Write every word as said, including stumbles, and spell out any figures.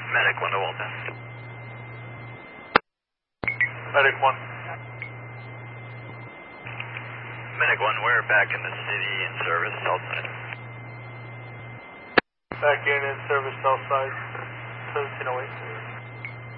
Medic one to Walton. Medic one. Medic one, we're back in the city in service, south side. Back in in service south side, seventeen oh eight.